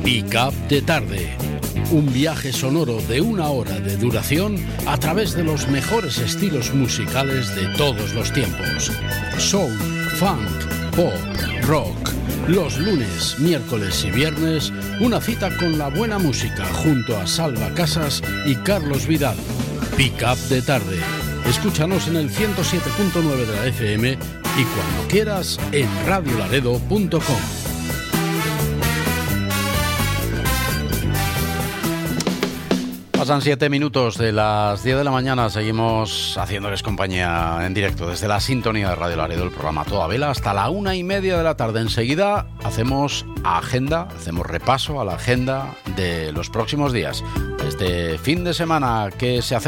Pick Up de Tarde. Un viaje sonoro de 1 hora de duración a través de los mejores estilos musicales de todos los tiempos. Soul, funk, pop, rock. Los lunes, miércoles y viernes, una cita con la buena música junto a Salva Casas y Carlos Vidal. Pick Up de Tarde. Escúchanos en el 107.9 de la FM y cuando quieras en radiolaredo.com. Pasan 7 minutos de las 10 de la mañana. Seguimos haciéndoles compañía en directo desde la sintonía de Radio Laredo, el programa Toda Vela, hasta la 1:30 de la tarde. Enseguida hacemos repaso a la agenda de los próximos días. Este fin de semana que se hace